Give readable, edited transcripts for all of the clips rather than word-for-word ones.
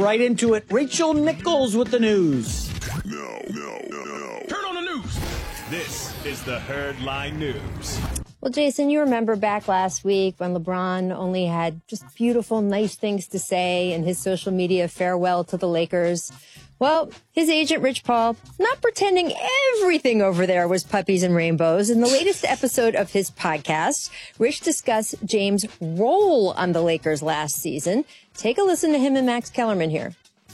right into it. Rachel Nichols with the news. No. Turn on the news. This is the Herdline News. Well, Jason, you remember back last week when LeBron only had just beautiful, nice things to say in his social media farewell to the Lakers. Well, his agent, Rich Paul, not pretending everything over there was puppies and rainbows. In the latest episode of his podcast, Rich discussed James' role on the Lakers last season. Take a listen to him and Max Kellerman here.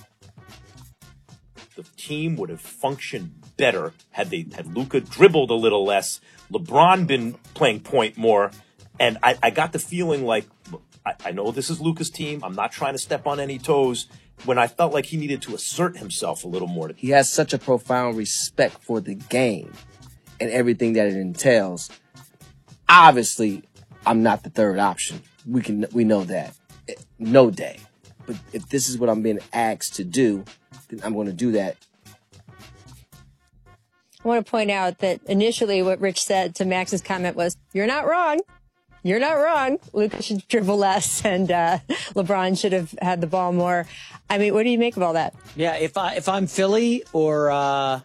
The team would have functioned better had Luka dribbled a little less, LeBron been playing point more, and I got the feeling like, I know this is Luka's team, I'm not trying to step on any toes, when I felt like he needed to assert himself a little more. He has such a profound respect for the game and everything that it entails. Obviously, I'm not the third option. We know that. No day. But if this is what I'm being asked to do, then I'm going to do that. I want to point out that initially what Rich said to Max's comment was, "You're not wrong. You're not wrong. Luka should dribble less and LeBron should have had the ball more." I mean, what do you make of all that? Yeah, if I'm Philly or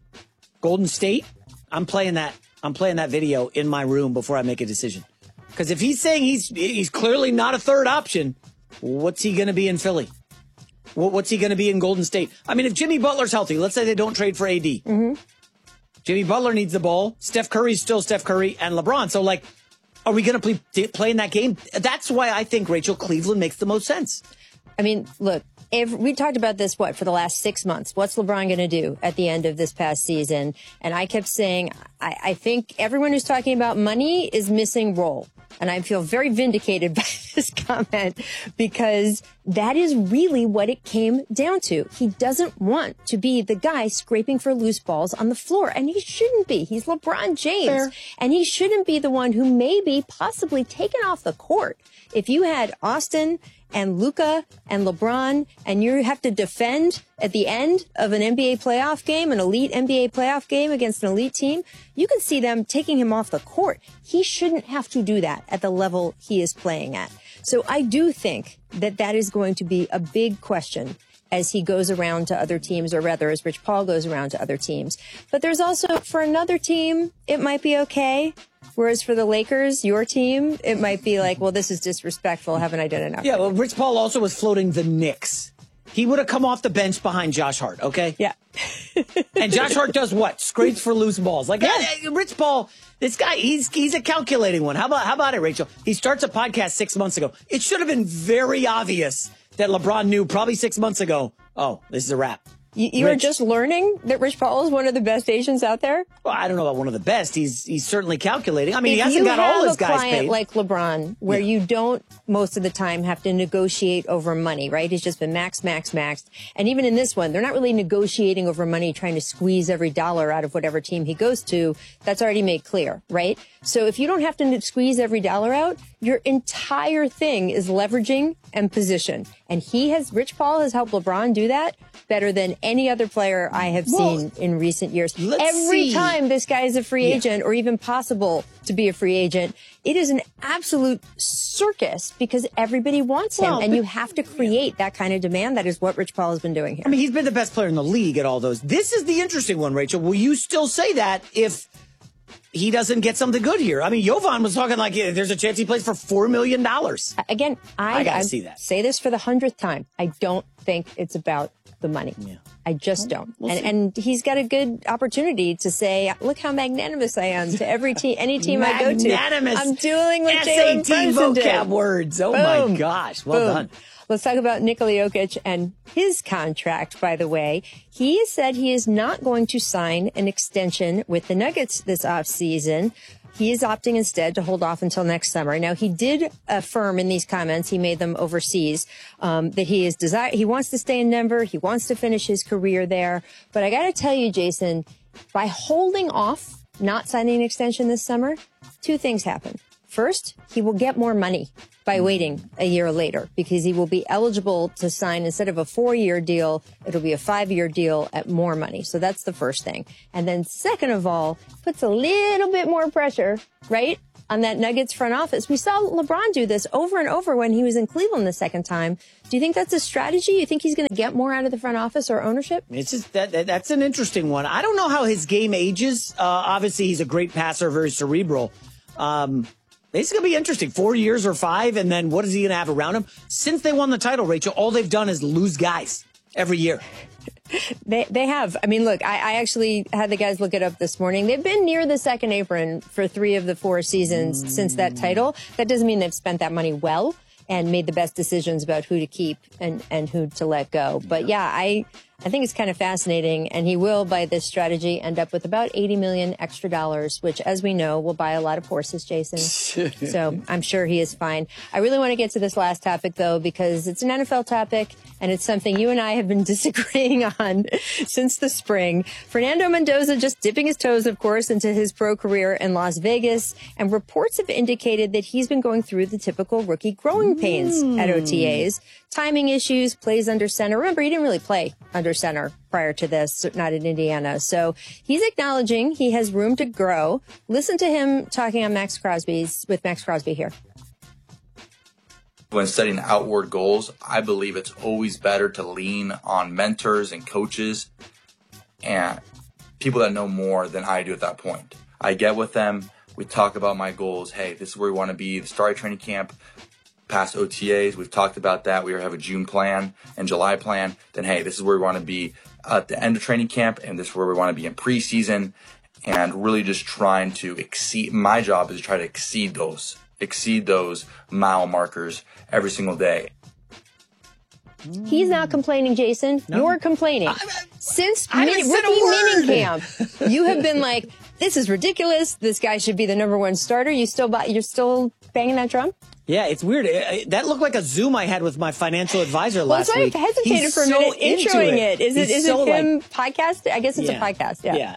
Golden State, I'm playing that video in my room before I make a decision. Because if he's saying he's clearly not a third option, what's he going to be in Philly? What's he going to be in Golden State? I mean, if Jimmy Butler's healthy, let's say they don't trade for AD. Mm-hmm. Jimmy Butler needs the ball. Steph Curry's still Steph Curry and LeBron. So, like, are we going to play in that game? That's why I think, Rachel, Cleveland makes the most sense. I mean, look, we talked about this, for the last 6 months. What's LeBron going to do at the end of this past season? And I kept saying, I think everyone who's talking about money is missing role. And I feel very vindicated by this comment because that is really what it came down to. He doesn't want to be the guy scraping for loose balls on the floor. And he shouldn't be. He's LeBron James. Fair. And he shouldn't be the one who may be possibly taken off the court. If you had Austin and Luka and LeBron, and you have to defend at the end of an NBA playoff game, an elite NBA playoff game against an elite team, you can see them taking him off the court. He shouldn't have to do that at the level he is playing at. So I do think that is going to be a big question as he goes around to other teams, or rather as Rich Paul goes around to other teams. But there's also, for another team, it might be okay. Whereas for the Lakers, your team, it might be like, well, this is disrespectful. Haven't I done enough? Yeah, well, Rich Paul also was floating the Knicks. He would have come off the bench behind Josh Hart, okay? Yeah. And Josh Hart does what? Scrapes for loose balls. Like, Rich Paul, this guy, he's a calculating one. How about it, Rachel? He starts a podcast 6 months ago. It should have been very obvious that LeBron knew probably 6 months ago, oh, this is a wrap. You are just learning that Rich Paul is one of the best agents out there? Well, I don't know about one of the best. He's certainly calculating. I mean, he hasn't got all his guys paid. If you have a client like LeBron, where you don't most of the time have to negotiate over money, right? He's just been maxed. And even in this one, they're not really negotiating over money, trying to squeeze every dollar out of whatever team he goes to. That's already made clear, right? So if you don't have to squeeze every dollar out, your entire thing is leveraging and position. And Rich Paul has helped LeBron do that better than any other player I have seen in recent years. Every time this guy is a free agent, or even possible to be a free agent, it is an absolute circus because everybody wants him. And you have to create that kind of demand. That is what Rich Paul has been doing here. I mean, he's been the best player in the league at all those. This is the interesting one, Rachel. Will you still say that if he doesn't get something good here? I mean, Jovan was talking like there's a chance he plays for $4 million. Again, I gotta see that. Say this for the 100th time. I don't think it's about the money. Yeah. I just don't. And he's got a good opportunity to say, look how magnanimous I am to every team, any team I go to. I'm dueling with Jalen SAT vocab words. Oh, my gosh. Well done. Let's talk about Nikola Jokic and his contract, by the way. He has said he is not going to sign an extension with the Nuggets this offseason. He is opting instead to hold off until next summer. Now, he did affirm in these comments, he made them overseas, that he wants to stay in Denver. He wants to finish his career there. But I got to tell you, Jason, by holding off, not signing an extension this summer, two things happen. First, he will get more money by waiting a year later because he will be eligible to sign, instead of a 4-year deal, it'll be a 5-year deal at more money. So that's the first thing. And then second of all, puts a little bit more pressure, right, on that Nuggets front office. We saw LeBron do this over and over when he was in Cleveland the second time. Do you think that's a strategy? You think he's going to get more out of the front office or ownership? It's just that's an interesting one. I don't know how his game ages. Obviously, he's a great passer, very cerebral. It's going to be interesting. 4 years or 5, and then what is he going to have around him? Since they won the title, Rachel, all they've done is lose guys every year. They have. I mean, look, I actually had the guys look it up this morning. They've been near the second apron for 3 of the 4 seasons since that title. That doesn't mean they've spent that money well and made the best decisions about who to keep and who to let go. But yeah, I think it's kind of fascinating, and he will, by this strategy, end up with about $80 million extra dollars, which, as we know, will buy a lot of horses, Jason. So I'm sure he is fine. I really want to get to this last topic, though, because it's an NFL topic, and it's something you and I have been disagreeing on since the spring. Fernando Mendoza just dipping his toes, of course, into his pro career in Las Vegas, and reports have indicated that he's been going through the typical rookie growing pains at OTAs. Timing issues, plays under center. Remember, he didn't really play under center prior to this, not in Indiana. So he's acknowledging he has room to grow. Listen to him talking on Max Crosby here. When setting outward goals, I believe it's always better to lean on mentors and coaches and people that know more than I do at that point. I get with them. We talk about my goals. Hey, this is where we want to be. The start of training camp. Past OTAs, we've talked about that. We have a June plan and July plan. Then, hey, this is where we want to be at the end of training camp, and this is where we want to be in preseason, and really just trying to exceed. My job is to try to exceed those mile markers every single day. He's not complaining, Jason. No. You're complaining. Since rookie minicamp, you have been like, this is ridiculous. This guy should be the number 1 starter. You're still banging that drum? Yeah, it's weird. That looked like a Zoom I had with my financial advisor last week. Well, that's why I hesitated for a minute introing it. Is it him podcast? I guess it's a podcast. Yeah.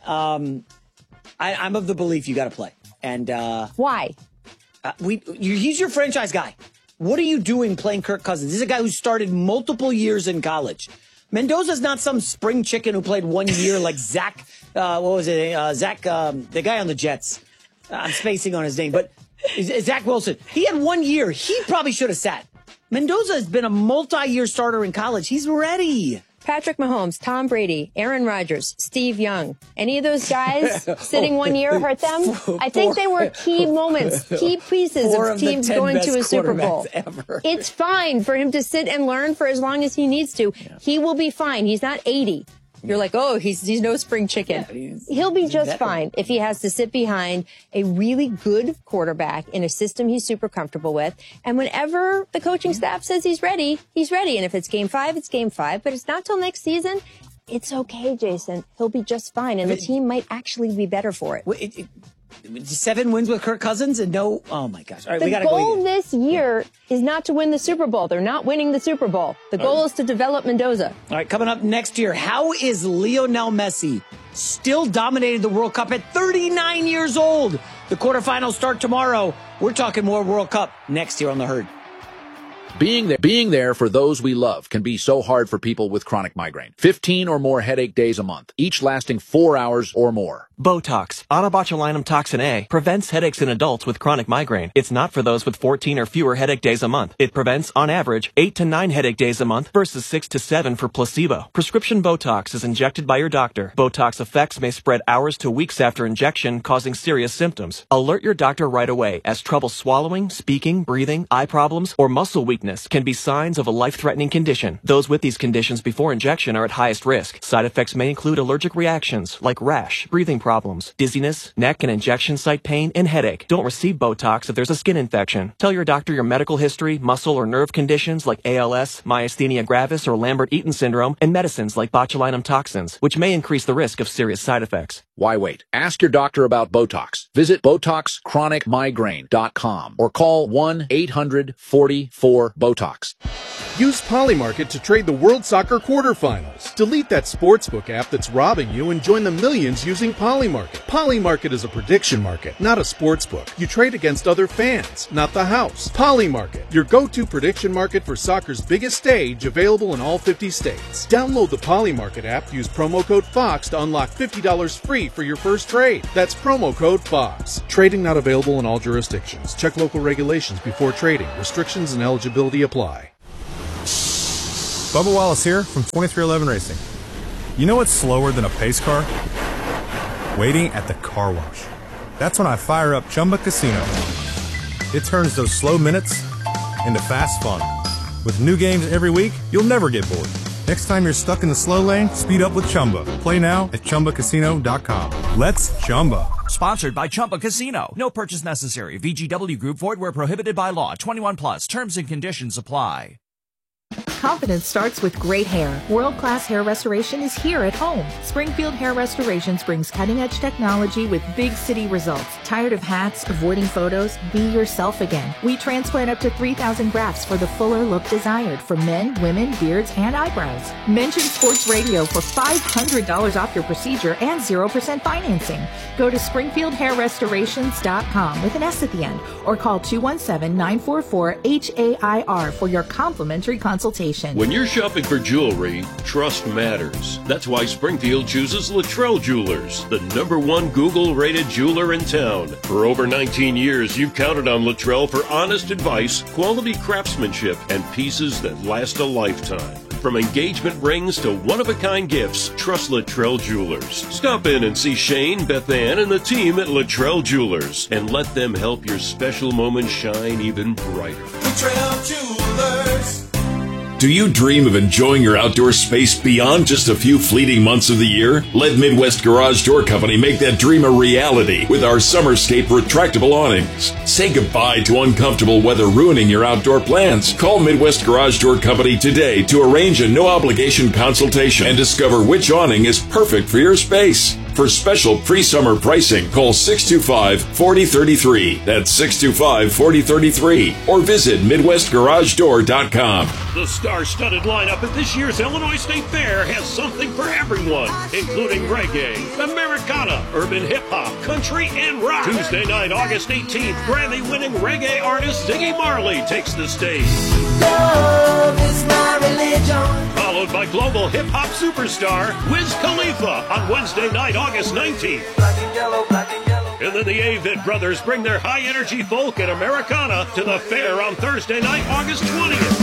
I'm of the belief you got to play. And why? He's your franchise guy. What are you doing playing Kirk Cousins? This is a guy who started multiple years in college. Mendoza's not some spring chicken who played 1 year like Zach. Zach, the guy on the Jets. I'm spacing on his name, but Zach Wilson. He had 1 year. He probably should have sat. Mendoza has been a multi-year starter in college. He's ready. Patrick Mahomes, Tom Brady, Aaron Rodgers, Steve Young. Any of those guys sitting 1 year hurt them? I think they were key moments, key pieces of teams going to a Super Bowl. Ever. It's fine for him to sit and learn for as long as he needs to. Yeah. He will be fine. He's not 80. You're like, oh, he's no spring chicken. Yeah, he'll be just fine if he has to sit behind a really good quarterback in a system he's super comfortable with. And whenever the coaching staff says he's ready, he's ready. And if it's game 5, it's game 5. But it's not till next season. It's okay, Jason. He'll be just fine. And the team might actually be better for it. 7 wins with Kirk Cousins and no, oh my gosh. All right, the goal this year is not to win the Super Bowl. They're not winning the Super Bowl. The goal is to develop Mendoza. All right, coming up next year, how is Lionel Messi still dominating the World Cup at 39 years old? The quarterfinals start tomorrow. We're talking more World Cup next year on The Herd. Being there for those we love can be so hard for people with chronic migraine. 15 or more headache days a month, each lasting 4 hours or more. Botox, onabotulinum toxin A, prevents headaches in adults with chronic migraine. It's not for those with 14 or fewer headache days a month. It prevents, on average, 8 to 9 headache days a month versus 6 to 7 for placebo. Prescription Botox is injected by your doctor. Botox effects may spread hours to weeks after injection, causing serious symptoms. Alert your doctor right away, as trouble swallowing, speaking, breathing, eye problems, or muscle weakness can be signs of a life-threatening condition. Those with these conditions before injection are at highest risk. Side effects may include allergic reactions like rash, breathing problems, dizziness, neck and injection site pain, and headache. Don't receive Botox if there's a skin infection. Tell your doctor your medical history, muscle or nerve conditions like ALS, myasthenia gravis, or Lambert-Eaton syndrome, and medicines like botulinum toxins, which may increase the risk of serious side effects. Why wait? Ask your doctor about Botox. Visit BotoxChronicMigraine.com or call 1-800-44 or Botox. Use Polymarket to trade the World Soccer quarterfinals. Delete that sportsbook app that's robbing you and join the millions using Polymarket. Polymarket is a prediction market, not a sportsbook. You trade against other fans, not the house. Polymarket, your go-to prediction market for soccer's biggest stage, available in all 50 states. Download the Polymarket app, use promo code FOX to unlock $50 free for your first trade. That's promo code FOX. Trading not available in all jurisdictions. Check local regulations before trading. Restrictions and eligibility apply. Bubba Wallace here from 2311 Racing. You know what's slower than a pace car? Waiting at the car wash. That's when I fire up Chumba Casino. It turns those slow minutes into fast fun. With new games every week, you'll never get bored. Next time you're stuck in the slow lane, speed up with Chumba. Play now at ChumbaCasino.com. Let's Chumba. Sponsored by Chumba Casino. No purchase necessary. VGW Group. Void where prohibited by law. 21 plus. Terms and conditions apply. Confidence starts with great hair. World-class hair restoration is here at home. Springfield Hair Restorations brings cutting-edge technology with big city results. Tired of hats, avoiding photos? Be yourself again. We transplant up to 3,000 grafts for the fuller look desired for men, women, beards, and eyebrows. Mention Sports Radio for $500 off your procedure and 0% financing. Go to SpringfieldHairRestorations.com with an S at the end or call 217-944-HAIR for your complimentary consultation. When you're shopping for jewelry, trust matters. That's why Springfield chooses Luttrell Jewelers, the #1 Google-rated jeweler in town. For over 19 years, you've counted on Luttrell for honest advice, quality craftsmanship, and pieces that last a lifetime. From engagement rings to one-of-a-kind gifts, trust Luttrell Jewelers. Stop in and see Shane, Beth Ann, and the team at Luttrell Jewelers, and let them help your special moment shine even brighter. Luttrell Jewelers. Do you dream of enjoying your outdoor space beyond just a few fleeting months of the year? Let Midwest Garage Door Company make that dream a reality with our Summerscape retractable awnings. Say goodbye to uncomfortable weather ruining your outdoor plans. Call Midwest Garage Door Company today to arrange a no-obligation consultation and discover which awning is perfect for your space. For special pre-summer pricing, call 625-4033. That's 625-4033. Or visit MidwestGarageDoor.com. The star-studded lineup at this year's Illinois State Fair has something for everyone, including reggae, Americana, urban hip-hop, country, and rock. Tuesday night, August 18th, Grammy-winning reggae artist Ziggy Marley takes the stage. Love is my religion. Followed by global hip-hop superstar Wiz Khalifa on Wednesday night, August 19th. Black and yellow, black and yellow. And then the Avett Brothers bring their high-energy folk and Americana to the fair on Thursday night, August 20th.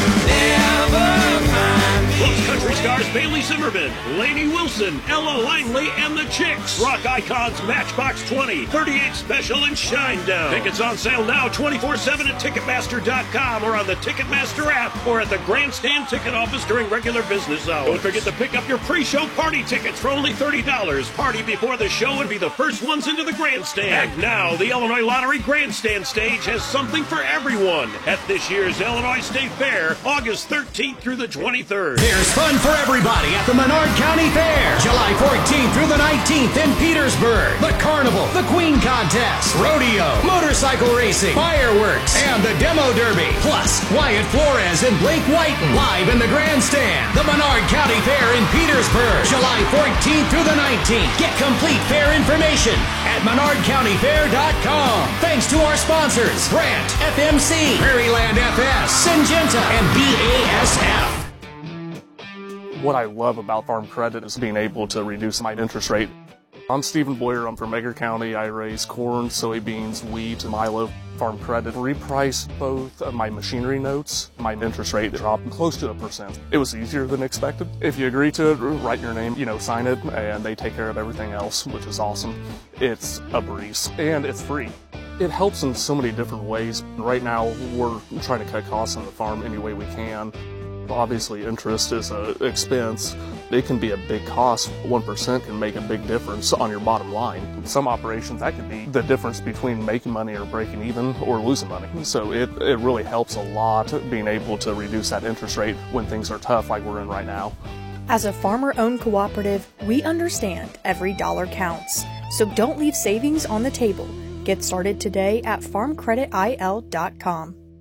Plus country stars Bailey Zimmerman, Lainey Wilson, Ella Langley, and the Chicks. Rock icons Matchbox 20, 38 Special, and Shinedown. Tickets on sale now 24/7 at Ticketmaster.com or on the Ticketmaster app or at the Grandstand ticket office during regular business hours. Don't forget to pick up your pre-show party tickets for only $30. Party before the show and be the first ones into the Grandstand. And now, the Illinois Lottery Grandstand stage has something for everyone at this year's Illinois State Fair, August 13th through the 23rd. There's fun for everybody at the Menard County Fair, July 14th through the 19th in Petersburg. The Carnival, the Queen Contest, Rodeo, motorcycle racing, fireworks, and the Demo Derby. Plus, Wyatt Flores and Blake Whiten live in the Grandstand. The Menard County Fair in Petersburg, July 14th through the 19th. Get complete fair information at MenardCountyFair.com. Thanks to our sponsors, Grant, FMC, Prairieland FS, Syngenta, and BASF. What I love about Farm Credit is being able to reduce my interest rate. I'm Stephen Boyer. I'm from Edgar County. I raise corn, soybeans, wheat, and milo. Farm Credit repriced both of my machinery notes. My interest rate dropped close to 1%. It was easier than expected. If you agree to it, write your name, sign it, and they take care of everything else, which is awesome. It's a breeze, and it's free. It helps in so many different ways. Right now, we're trying to cut costs on the farm any way we can. Obviously, interest is an expense. It can be a big cost. 1% can make a big difference on your bottom line. Some operations, that could be the difference between making money or breaking even or losing money. So it really helps a lot being able to reduce that interest rate when things are tough like we're in right now. As a farmer-owned cooperative, we understand every dollar counts. So don't leave savings on the table. Get started today at farmcreditil.com.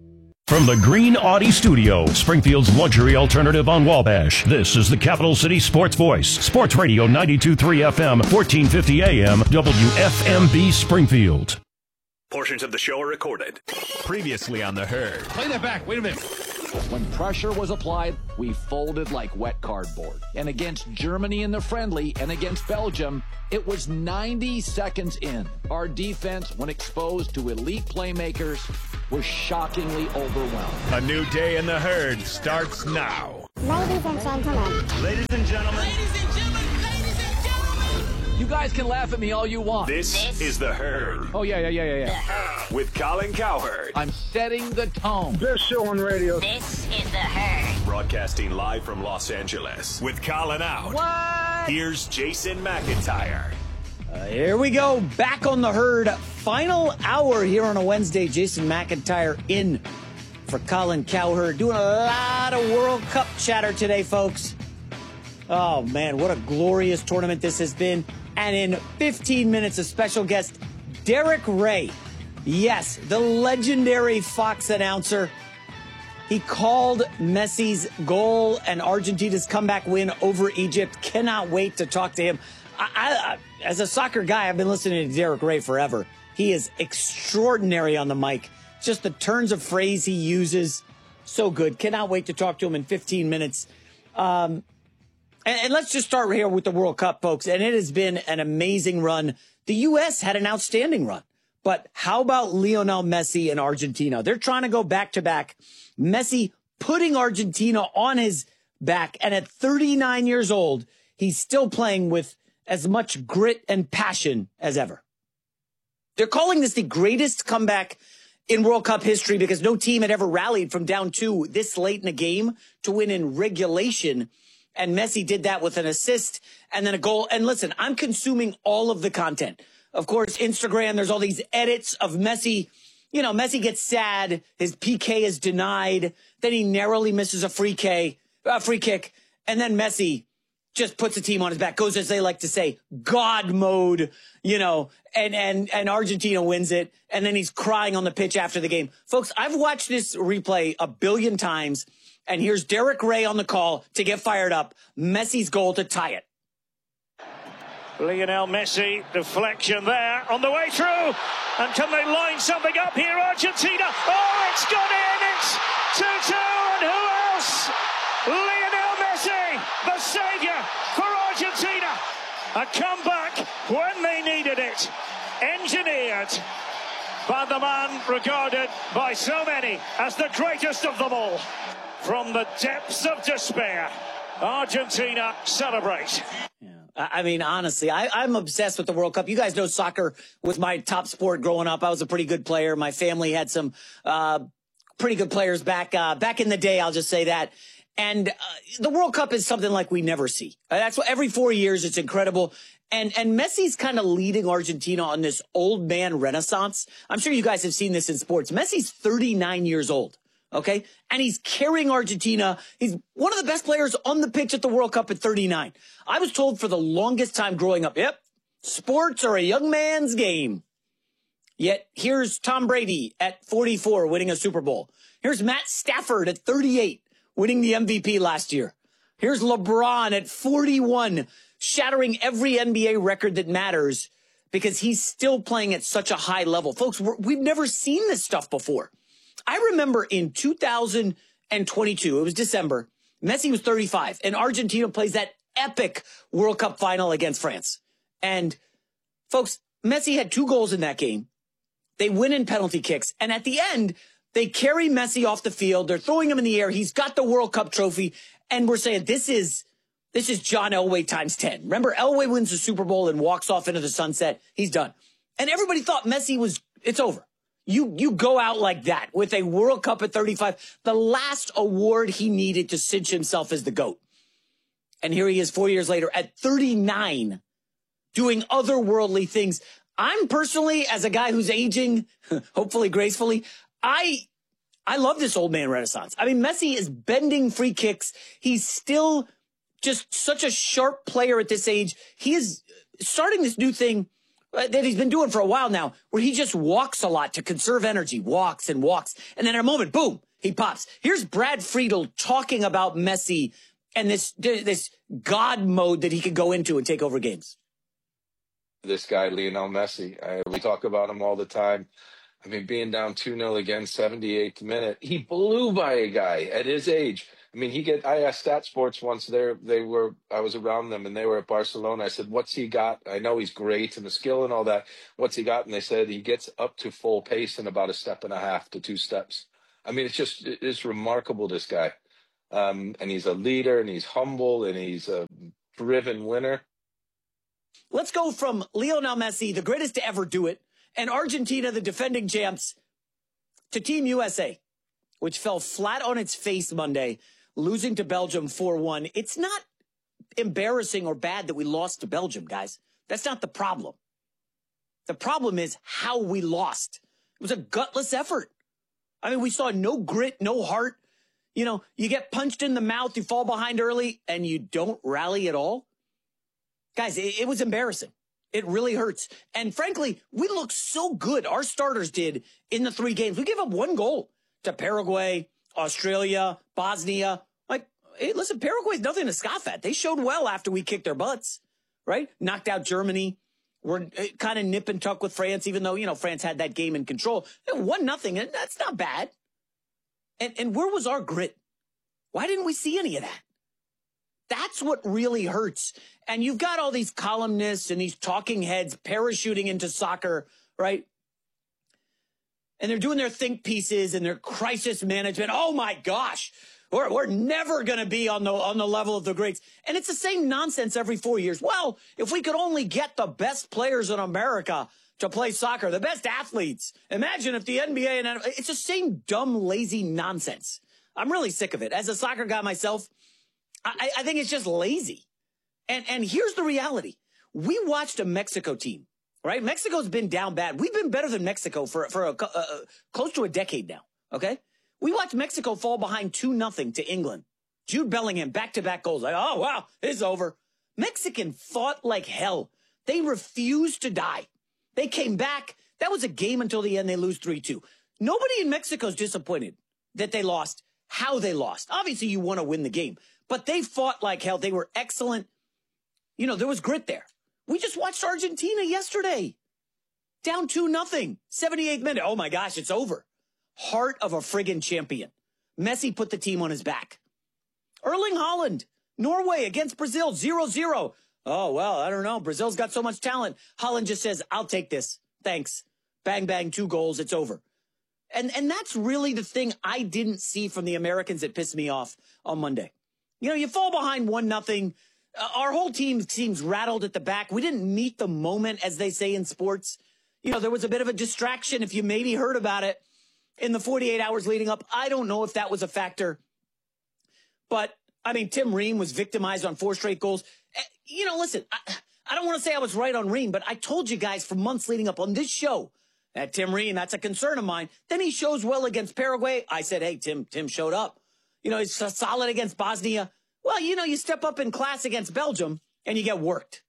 From the Green Audi Studio, Springfield's luxury alternative on Wabash, this is the Capital City Sports Voice. Sports Radio 92.3 FM, 1450 AM, WFMB Springfield. Portions of the show are recorded. Previously on The Herd. Play that back. Wait a minute. When pressure was applied, we folded like wet cardboard. And against Germany in the friendly and against Belgium, it was 90 seconds in. Our defense, when exposed to elite playmakers, was shockingly overwhelmed. A new day in The Herd starts now. Ladies and gentlemen. Ladies and gentlemen. You guys can laugh at me all you want. This is The Herd. Oh, yeah. With Colin Cowherd. I'm setting the tone. Best show on radio. This is The Herd. Broadcasting live from Los Angeles. With Colin out. What? Here's Jason McIntyre. Here we go. Back on The Herd. Final hour here on a Wednesday. Jason McIntyre in for Colin Cowherd. Doing a lot of World Cup chatter today, folks. Oh, man, what a glorious tournament this has been. And in 15 minutes, a special guest, Derek Ray. Yes, the legendary Fox announcer. He called Messi's goal and Argentina's comeback win over Egypt. Cannot wait to talk to him. I, as a soccer guy, I've been listening to Derek Ray forever. He is extraordinary on the mic. Just the turns of phrase he uses. So good. Cannot wait to talk to him in 15 minutes. And let's just start here with the World Cup, folks. And it has been an amazing run. The U.S. had an outstanding run. But how about Lionel Messi and Argentina? They're trying to go back-to-back. Messi putting Argentina on his back. And at 39 years old, he's still playing with as much grit and passion as ever. They're calling this the greatest comeback in World Cup history because no team had ever rallied from down 2 this late in a game to win in regulation. And Messi did that with an assist and then a goal. And listen, I'm consuming all of the content. Of course, Instagram, there's all these edits of Messi. You know, Messi gets sad. His PK is denied. Then he narrowly misses a free kick. And then Messi just puts the team on his back, goes, as they like to say, God mode, you know, and Argentina wins it. And then he's crying on the pitch after the game. Folks, I've watched this replay 1 billion times. And here's Derek Ray on the call to get fired up. Messi's goal to tie it. Lionel Messi, deflection there on the way through. And can they line something up here, Argentina? Oh, it's gone in. It's 2-2. And who else? Lionel Messi, the savior for Argentina. A comeback when they needed it. Engineered by the man regarded by so many as the greatest of them all. From the depths of despair, Argentina celebrate. Yeah. I mean, honestly, I'm obsessed with the World Cup. You guys know soccer was my top sport growing up. I was a pretty good player. My family had some pretty good players back in the day. I'll just say that. And the World Cup is something like we never see. That's what every 4 years. It's incredible. And Messi's kind of leading Argentina on this old man renaissance. I'm sure you guys have seen this in sports. Messi's 39 years old. Okay. And he's carrying Argentina. He's one of the best players on the pitch at the World Cup at 39. I was told for the longest time growing up, yep, sports are a young man's game. Yet here's Tom Brady at 44 winning a Super Bowl. Here's Matt Stafford at 38 winning the MVP last year. Here's LeBron at 41 shattering every NBA record that matters because he's still playing at such a high level. Folks, we've never seen this stuff before. I remember in 2022, it was December, Messi was 35, and Argentina plays that epic World Cup final against France. And, folks, Messi had 2 goals in that game. They win in penalty kicks. And at the end, they carry Messi off the field. They're throwing him in the air. He's got the World Cup trophy. And we're saying, this is John Elway times 10. Remember, Elway wins the Super Bowl and walks off into the sunset. He's done. And everybody thought Messi it's over. You go out like that with a World Cup at 35, the last award he needed to cinch himself as the GOAT. And here he is 4 years later at 39 doing otherworldly things. I'm personally, as a guy who's aging, hopefully gracefully, I love this old man renaissance. I mean, Messi is bending free kicks. He's still just such a sharp player at this age. He is starting this new thing that he's been doing for a while now, where he just walks a lot to conserve energy, walks and walks. And then in a moment, boom, he pops. Here's Brad Friedel talking about Messi and this God mode that he could go into and take over games. This guy, Lionel Messi, we talk about him all the time. I mean, being down 2-0 again, 78th minute, he blew by a guy at his age. I mean, I asked Stat Sports once, I was around them and they were at Barcelona. I said, what's he got? I know he's great and the skill and all that. What's he got? And they said he gets up to full pace in about 1.5 to 2 steps. I mean, it's remarkable, this guy. And he's a leader and he's humble and he's a driven winner. Let's go from Lionel Messi, the greatest to ever do it, and Argentina, the defending champs, to Team USA, which fell flat on its face Monday, losing to Belgium 4-1. It's not embarrassing or bad that we lost to Belgium, guys. That's not the problem. The problem is how we lost. It was a gutless effort. I mean, we saw no grit, no heart. You know, you get punched in the mouth, you fall behind early, and you don't rally at all. Guys, it was embarrassing. It really hurts. And frankly, we looked so good. Our starters did in the 3 games. We gave up 1 goal to Paraguay, Australia, Bosnia. Like, hey, listen, Paraguay's nothing to scoff at. They showed well after we kicked their butts, right? Knocked out Germany. We're kind of nip and tuck with France, even though, you know, France had that game in control. 1-0, and that's not bad. And where was our grit? Why didn't we see any of that? That's what really hurts. And you've got all these columnists and these talking heads parachuting into soccer, right? And they're doing their think pieces and their crisis management. Oh my gosh, we're never going to be on the level of the greats. And it's the same nonsense every 4 years. Well, if we could only get the best players in America to play soccer, the best athletes. Imagine if the NBA and it's the same dumb, lazy nonsense. I'm really sick of it. As a soccer guy myself, I think it's just lazy. And here's the reality. We watched a Mexico team, right? Mexico's been down bad. We've been better than Mexico for close to a decade now, okay? We watched Mexico fall behind 2-0 to England. Jude Bellingham, back-to-back goals. Like, oh, wow, it's over. Mexican fought like hell. They refused to die. They came back. That was a game until the end. They lose 3-2. Nobody in Mexico's disappointed that they lost, how they lost. Obviously, you want to win the game. But they fought like hell. They were excellent. You know, there was grit there. We just watched Argentina yesterday. Down 2-0. 78th minute. Oh, my gosh, it's over. Heart of a friggin' champion. Messi put the team on his back. Erling Haaland, Norway against Brazil, 0-0. Oh, well, I don't know. Brazil's got so much talent. Haaland just says, I'll take this. Thanks. Bang, bang, 2 goals. It's over. And that's really the thing I didn't see from the Americans that pissed me off on Monday. You know, you fall behind 1-0. Our whole team seems rattled at the back. We didn't meet the moment, as they say in sports. You know, there was a bit of a distraction, if you maybe heard about it, in the 48 hours leading up. I don't know if that was a factor. But, I mean, Tim Ream was victimized on 4 straight goals. You know, listen, I don't want to say I was right on Ream, but I told you guys for months leading up on this show that Tim Ream, that's a concern of mine. Then he shows well against Paraguay. I said, hey, Tim showed up. You know, he's solid against Bosnia. Well, you know, you step up in class against Belgium and you get worked.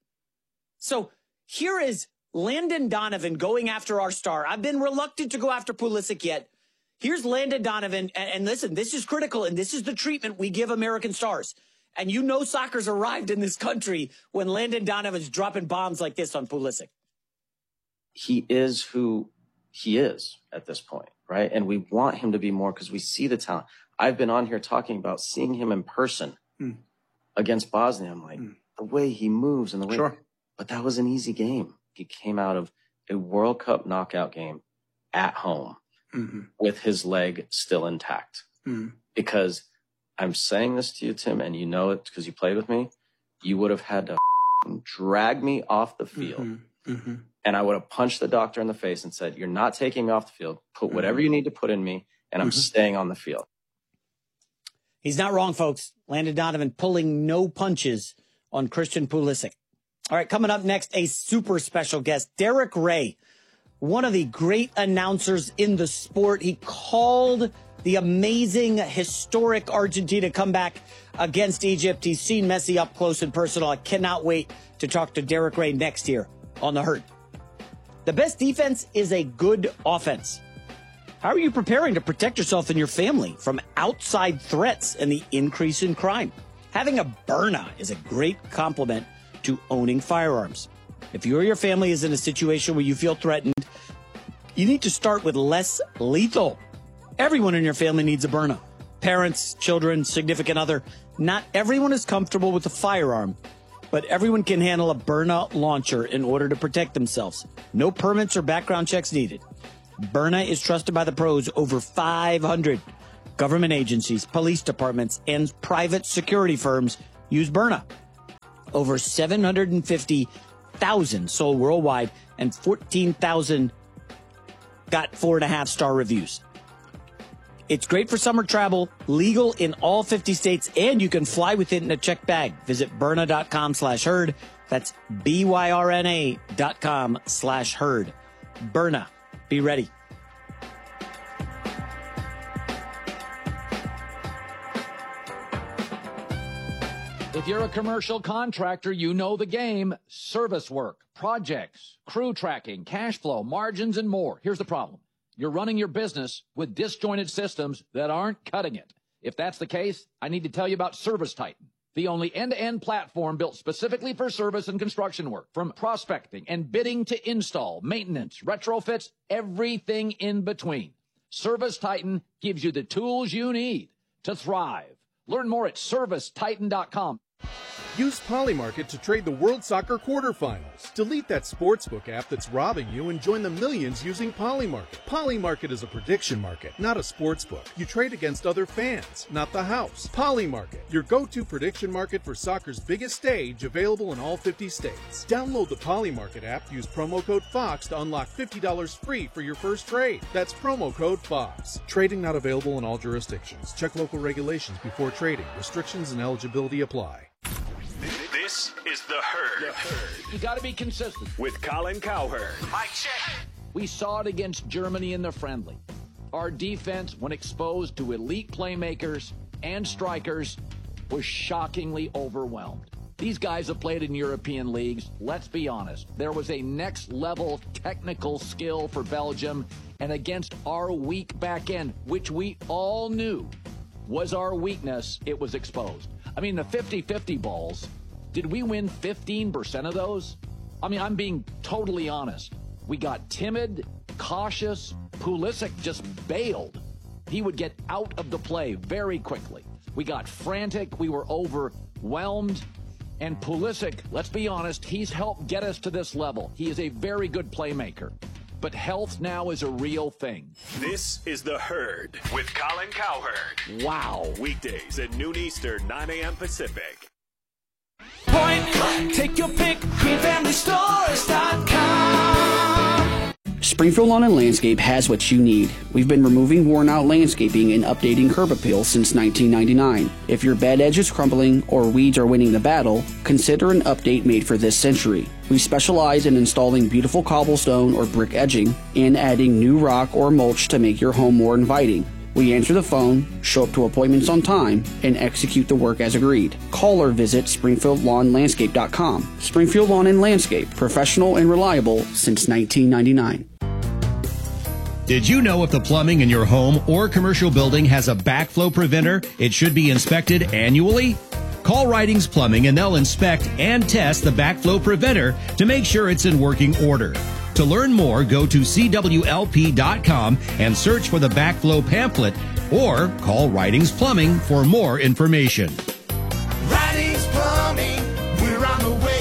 So here is Landon Donovan going after our star. I've been reluctant to go after Pulisic yet. Here's Landon Donovan. And listen, this is critical. And this is the treatment we give American stars. And you know soccer's arrived in this country when Landon Donovan's dropping bombs like this on Pulisic. He is who he is at this point, right? And we want him to be more because we see the talent. I've been on here talking about seeing him in person against Bosnia. I'm like, the way he moves and the way. Sure. But that was an easy game. He came out of a World Cup knockout game at home with his leg still intact. Because I'm saying this to you, Tim, and you know it because you played with me. You would have had to drag me off the field. And I would have punched the doctor in the face and said, you're not taking me off the field. Put whatever you need to put in me, and I'm staying on the field. He's not wrong, folks. Landon Donovan pulling no punches on Christian Pulisic. All right, coming up next, a super special guest, Derek Ray, one of the great announcers in the sport. He called the amazing, historic Argentina comeback against Egypt. He's seen Messi up close and personal. I cannot wait to talk to Derek Ray next year on The Herd. The best defense is a good offense. How are you preparing to protect yourself and your family from outside threats and the increase in crime? Having a Byrna is a great complement to owning firearms. If you or your family is in a situation where you feel threatened, you need to start with less lethal. Everyone in your family needs a Byrna. Parents, children, significant other. Not everyone is comfortable with a firearm, but everyone can handle a Byrna launcher in order to protect themselves. No permits or background checks needed. Byrna is trusted by the pros. Over 500 government agencies, police departments, and private security firms use Byrna. Over 750,000 sold worldwide, and 14,000 got 4.5-star reviews. It's great for summer travel, legal in all 50 states, and you can fly with it in a checked bag. Visit Byrna.com/herd. That's BYRNA.com/herd. Byrna. Be ready. If you're a commercial contractor, you know the game. Service work, projects, crew tracking, cash flow, margins, and more. Here's the problem. You're running your business with disjointed systems that aren't cutting it. If that's the case, I need to tell you about ServiceTitan, the only end-to-end platform built specifically for service and construction work. From prospecting and bidding to install, maintenance, retrofits, everything in between. ServiceTitan gives you the tools you need to thrive. Learn more at ServiceTitan.com. Use Polymarket to trade the World Soccer quarterfinals. Delete that sportsbook app that's robbing you and join the millions using Polymarket. Polymarket is a prediction market, not a sportsbook. You trade against other fans, not the house. Polymarket, your go-to prediction market for soccer's biggest stage, available in all 50 states. Download the Polymarket app, use promo code FOX to unlock $50 free for your first trade. That's promo code FOX. Trading not available in all jurisdictions. Check local regulations before trading. Restrictions and eligibility apply. This is The Herd. You got to be consistent. With Colin Cowherd. Mike check. We saw it against Germany in the friendly. Our defense, when exposed to elite playmakers and strikers, was shockingly overwhelmed. These guys have played in European leagues. Let's be honest. There was a next-level technical skill for Belgium, and against our weak back end, which we all knew was our weakness, it was exposed. I mean, the 50-50 balls, did we win 15% of those? I mean, I'm being totally honest. We got timid, cautious. Pulisic just bailed. He would get out of the play very quickly. We got frantic. We were overwhelmed. And Pulisic, let's be honest, he's helped get us to this level. He is a very good playmaker. But health now is a real thing. This is The Herd with Colin Cowherd. Wow. Weekdays at noon Eastern, 9 a.m. Pacific. Point blank. Take your pick. GreenFamilyStores.com. Springfield Lawn and Landscape has what you need. We've been removing worn-out landscaping and updating curb appeal since 1999. If your bed edge is crumbling or weeds are winning the battle, consider an update made for this century. We specialize in installing beautiful cobblestone or brick edging and adding new rock or mulch to make your home more inviting. We answer the phone, show up to appointments on time, and execute the work as agreed. Call or visit SpringfieldLawnLandscape.com. Springfield Lawn and Landscape, professional and reliable since 1999. Did you know if the plumbing in your home or commercial building has a backflow preventer, it should be inspected annually? Call Ridings Plumbing and they'll inspect and test the backflow preventer to make sure it's in working order. To learn more, go to CWLP.com and search for the backflow pamphlet or call Ridings Plumbing for more information. Ridings Plumbing, we're on the way.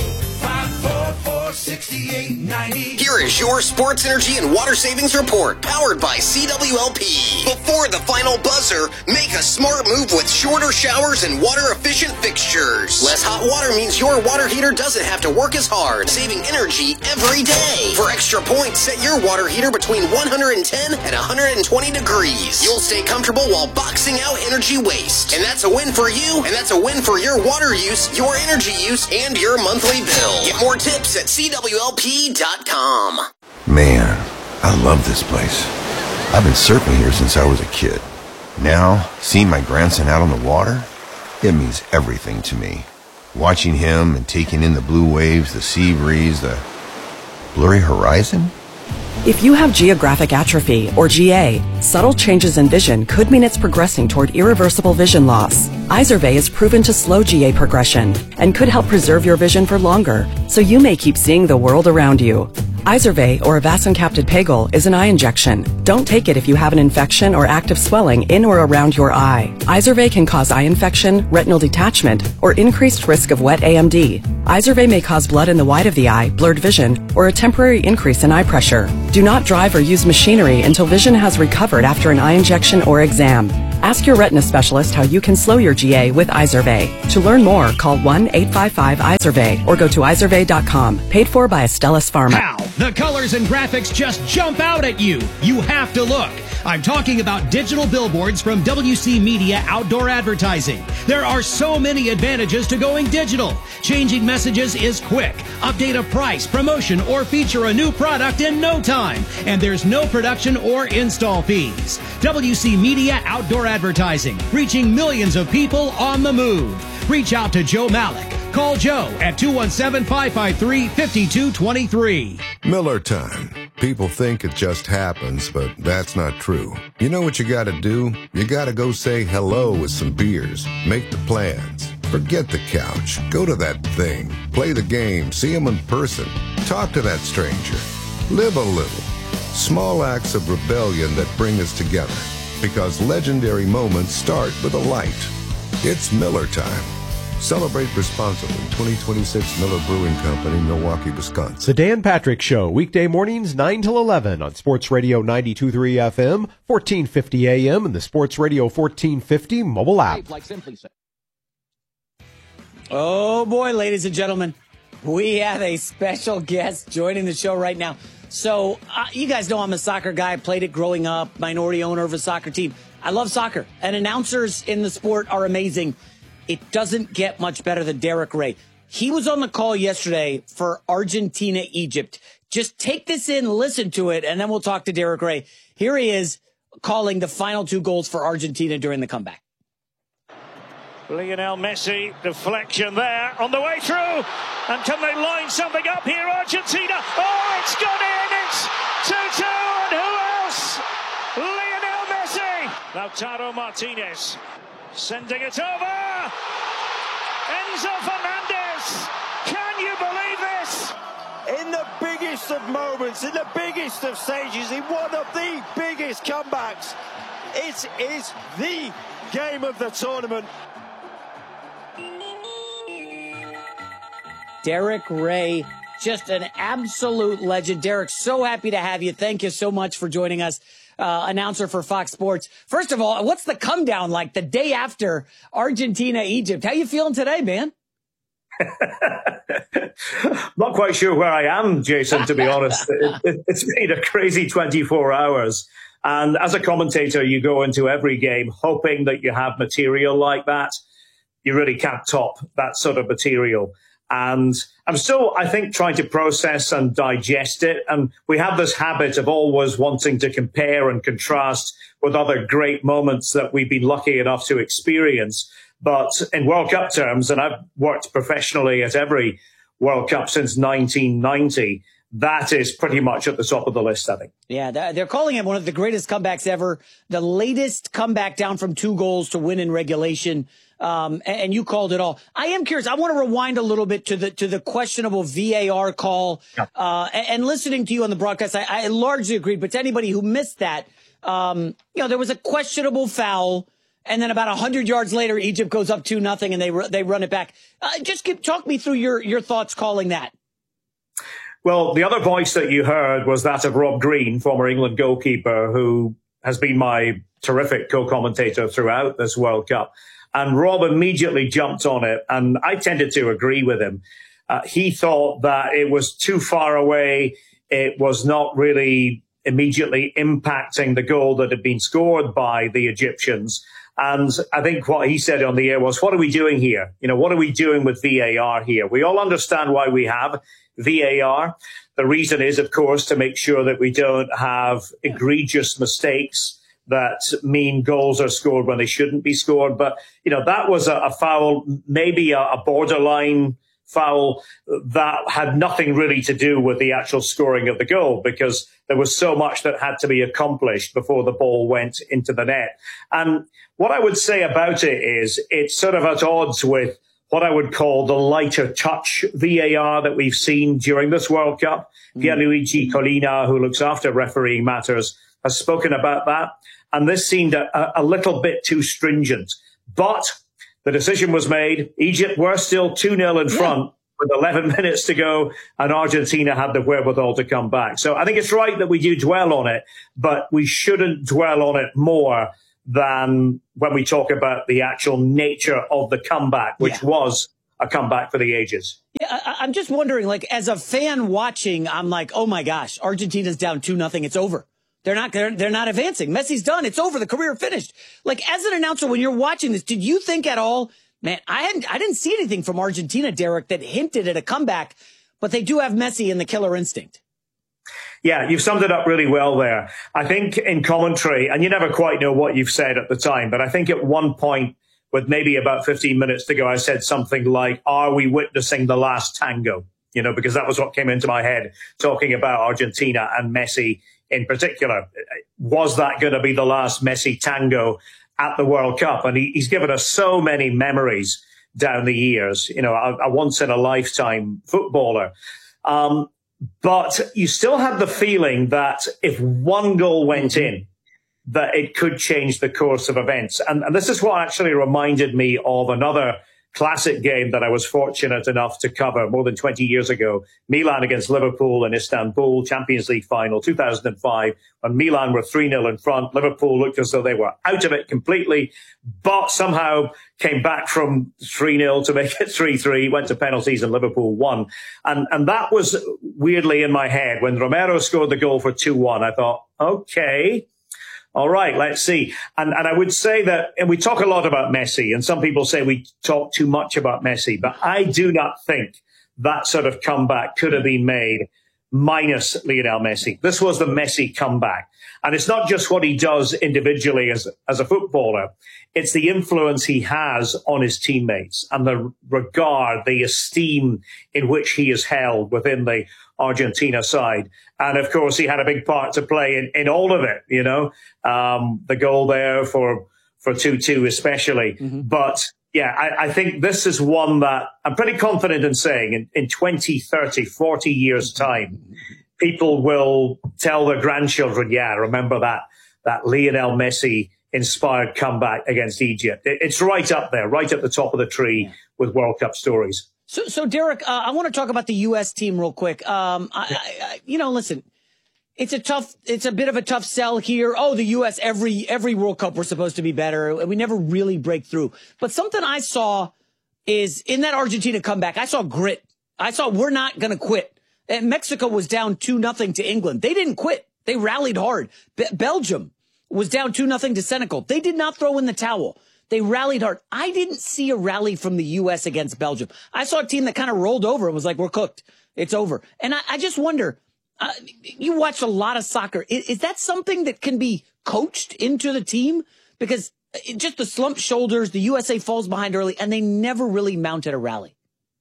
544-6890. Here is your Sports Energy and Water Savings Report, powered by CWLP. Before the final buzzer, make a smart move with shorter showers and water-efficient fixtures. Less hot water means your water heater doesn't have to work as hard, saving energy every day. For extra points, set your water heater between 110 and 120 degrees. You'll stay comfortable while boxing out energy waste. And that's a win for you, and that's a win for your water use, your energy use, and your monthly bill. Get more tips at CWLP.com. Man, I love this place. I've been surfing here since I was a kid. Now, seeing my grandson out on the water, it means everything to me. Watching him and taking in the blue waves, the sea breeze, the blurry horizon, If you have geographic atrophy, or GA, subtle changes in vision could mean it's progressing toward irreversible vision loss. Izervay is proven to slow GA progression and could help preserve your vision for longer, so you may keep seeing the world around you. Izervay, or avacincaptad pegol, is an eye injection. Don't take it if you have an infection or active swelling in or around your eye. Izervay can cause eye infection, retinal detachment, or increased risk of wet AMD. Izervay may cause blood in the white of the eye, blurred vision, or a temporary increase in eye pressure. Do not drive or use machinery until vision has recovered after an eye injection or exam. Ask your retina specialist how you can slow your GA with Izervay. To learn more, call 1-855-IZERVAY or go to izervay.com. Paid for by Astellas Pharma. How? The colors and graphics just jump out at you. You have to look. I'm talking about digital billboards from WC Media Outdoor Advertising. There are so many advantages to going digital. Changing messages is quick. Update a price, promotion, or feature a new product in no time. And there's no production or install fees. WC Media Outdoor Advertising, reaching millions of people on the move. Reach out to Joe Malik. Call Joe at 217-553-5223. Miller Time. People think it just happens, but that's not true. You know what you gotta do? You gotta go say hello with some beers. Make the plans. Forget the couch. Go to that thing. Play the game. See them in person. Talk to that stranger. Live a little. Small acts of rebellion that bring us together. Because legendary moments start with a light. It's Miller Time. Celebrate responsibly. 2026 Miller Brewing Company, Milwaukee, Wisconsin. The Dan Patrick Show, weekday mornings 9 till 11 on Sports Radio 92.3 FM, 1450 AM, and the Sports Radio 1450 mobile app. Oh, boy, ladies and gentlemen, we have a special guest joining the show right now. So, you guys know I'm a soccer guy. I played it growing up, minority owner of a soccer team. I love soccer, and announcers in the sport are amazing. It doesn't get much better than Derek Ray. He was on the call yesterday for Argentina-Egypt. Just take this in, listen to it, and then we'll talk to Derek Ray. Here he is calling the final 2 goals for Argentina during the comeback. Lionel Messi, deflection there, on the way through. And can they line something up here, Argentina? Oh, it's gone in! It's 2-2, and who else? Lionel Messi! Lautaro Martinez sending it over! Enzo Fernandez! Can you believe this? In the biggest of moments, in the biggest of stages, in one of the biggest comebacks, it is the game of the tournament. Derek Ray, just an absolute legend. Derek, so happy to have you. Thank you so much for joining us. Announcer for Fox Sports. First of all, what's the come down like the day after Argentina-Egypt? How you feeling today, man? Not quite sure where I am, Jason, to be honest. It's been a crazy 24 hours. And as a commentator, you go into every game hoping that you have material like that. You really can't top that sort of material. And I'm still, I think, trying to process and digest it. And we have this habit of always wanting to compare and contrast with other great moments that we've been lucky enough to experience. But in World Cup terms, and I've worked professionally at every World Cup since 1990, that is pretty much at the top of the list, I think. Yeah, they're calling it one of the greatest comebacks ever. The latest comeback down from 2 goals to win in regulation. And you called it all. I am curious. I want to rewind a little bit to the questionable VAR call. Yeah. And listening to you on the broadcast, I largely agreed. But to anybody who missed that, there was a questionable foul. And then about 100 yards later, Egypt goes up 2-0 and they run it back. Talk me through your thoughts calling that. Well, the other voice that you heard was that of Rob Green, former England goalkeeper, who has been my terrific co-commentator throughout this World Cup. And Rob immediately jumped on it, and I tended to agree with him. He thought that it was too far away. It was not really immediately impacting the goal that had been scored by the Egyptians. And I think what he said on the air was, what are we doing here? What are we doing with VAR here? We all understand why we have VAR. The reason is, of course, to make sure that we don't have egregious mistakes that mean goals are scored when they shouldn't be scored. But, that was a foul, maybe a borderline foul that had nothing really to do with the actual scoring of the goal, because there was so much that had to be accomplished before the ball went into the net. And what I would say about it is it's sort of at odds with what I would call the lighter touch VAR that we've seen during this World Cup. Pierluigi Collina, who looks after refereeing matters, has spoken about that. And this seemed a little bit too stringent. But the decision was made. Egypt were still 2-0 in front with 11 minutes to go, and Argentina had the wherewithal to come back. So I think it's right that we do dwell on it, but we shouldn't dwell on it more than when we talk about the actual nature of the comeback, which was a comeback for the ages. Yeah, I'm just wondering, like, as a fan watching, I'm like, oh my gosh, Argentina's down 2-0. It's over. They're not advancing. Messi's done. It's over. The career finished. Like, as an announcer, when you're watching this, did you think at all, man, I didn't see anything from Argentina, Derek, that hinted at a comeback, but they do have Messi and the killer instinct. Yeah, you've summed it up really well there. I think in commentary, and you never quite know what you've said at the time, but I think at one point, with maybe about 15 minutes to go, I said something like, are we witnessing the last tango? You know, because that was what came into my head, talking about Argentina and Messi in particular. Was that going to be the last Messi tango at the World Cup? And he's given us so many memories down the years, you know, a once-in-a-lifetime footballer. But you still had the feeling that if one goal went in, that it could change the course of events. And this is what actually reminded me of another classic game that I was fortunate enough to cover more than 20 years ago. Milan against Liverpool in Istanbul, Champions League final, 2005, when Milan were 3-0 in front. Liverpool looked as though they were out of it completely, but somehow came back from 3-0 to make it 3-3, went to penalties and Liverpool won. And that was weirdly in my head. When Romero scored the goal for 2-1, I thought, okay, all right, let's see. And I would say that, and we talk a lot about Messi, and some people say we talk too much about Messi, but I do not think that sort of comeback could have been made minus Lionel Messi. This was the Messi comeback. And it's not just what he does individually as a footballer. It's the influence he has on his teammates and the regard, the esteem in which he is held within the Argentina side. And of course, he had a big part to play in all of it, you know, the goal there for 2-2 especially. But yeah, I think this is one that I'm pretty confident in saying in 20, 30, 40 years time, people will tell their grandchildren, yeah, remember that Lionel Messi inspired comeback against Egypt. It's right up there, right at the top of the tree with World Cup stories. So Derek, I want to talk about the U.S. team real quick. Listen, it's a bit of a tough sell here. Oh, the U.S. every World Cup we're supposed to be better. We never really break through. But something I saw is in that Argentina comeback, I saw grit. I saw we're not going to quit. And Mexico was down 2-0 to England. They didn't quit. They rallied hard. Belgium was down 2-0 to Senegal. They did not throw in the towel. They rallied hard. I didn't see a rally from the U.S. against Belgium. I saw a team that kind of rolled over and was like, we're cooked. It's over. And I just wonder, you watched a lot of soccer. Is that something that can be coached into the team? Because just the slumped shoulders, the USA falls behind early, and they never really mounted a rally.